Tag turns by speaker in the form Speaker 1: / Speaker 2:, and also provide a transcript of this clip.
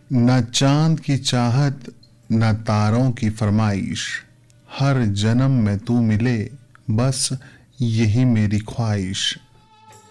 Speaker 1: न चांद की चाहत न तारों की फरमाइश, हर जन्म में तू मिले बस यही मेरी ख्वाहिश।